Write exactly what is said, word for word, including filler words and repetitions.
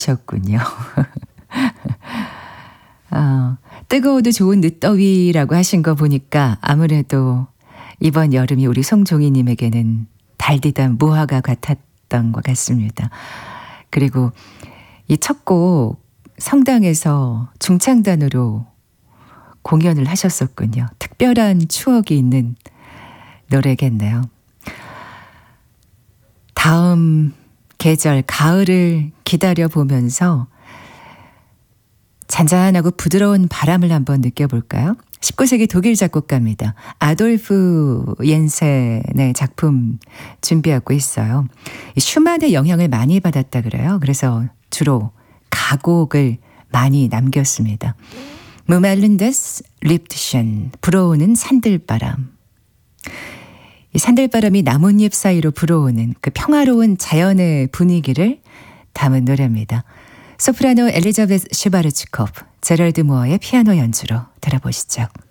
셨군요. 아, 뜨거워도 좋은 늦더위라고 하신 거 보니까 아무래도 이번 여름이 우리 송종희 님에게는 달디던 무화과 같았던 것 같습니다. 그리고 이 첫 곡 성당에서 중창단으로 공연을 하셨었군요. 특별한 추억이 있는 노래겠네요. 다음 계절 가을을 기다려보면서 잔잔하고 부드러운 바람을 한번 느껴볼까요? 십구 세기 독일 작곡가입니다. 아돌프 옌센의 작품 준비하고 있어요. 슈만의 영향을 많이 받았다 그래요. 그래서 주로 가곡을 많이 남겼습니다. 무말른데스 립트션, 불어오는 산들바람. 이 산들바람이 나뭇잎 사이로 불어오는 그 평화로운 자연의 분위기를 담은 노래입니다. 소프라노 엘리자베스 슈바르츠코프, 제럴드 무어의 피아노 연주로 들어보시죠.